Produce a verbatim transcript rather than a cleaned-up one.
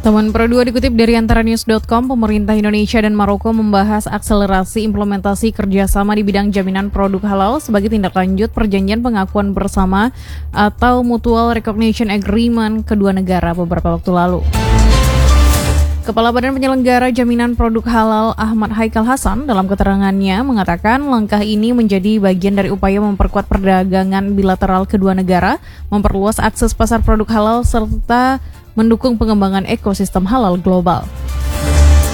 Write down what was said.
Teman Pro dua dikutip dari antara news dot com, pemerintah Indonesia dan Maroko membahas akselerasi implementasi kerjasama di bidang jaminan produk halal sebagai tindak lanjut perjanjian pengakuan bersama atau Mutual Recognition Agreement kedua negara beberapa waktu lalu. Kepala Badan Penyelenggara Jaminan Produk Halal Ahmad Haikal Hasan dalam keterangannya mengatakan langkah ini menjadi bagian dari upaya memperkuat perdagangan bilateral kedua negara, memperluas akses pasar produk halal serta mendukung pengembangan ekosistem halal global.